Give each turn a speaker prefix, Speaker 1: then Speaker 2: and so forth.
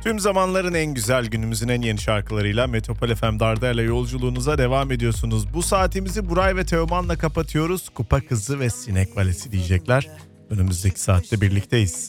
Speaker 1: Tüm zamanların en güzel, günümüzün en yeni şarkılarıyla Metropol FM Darder'le yolculuğunuza devam ediyorsunuz. Bu saatimizi Buray ve Teoman'la kapatıyoruz. Kupa Kızı ve Sinek Valesi diyecekler. Önümüzdeki saatte birlikteyiz.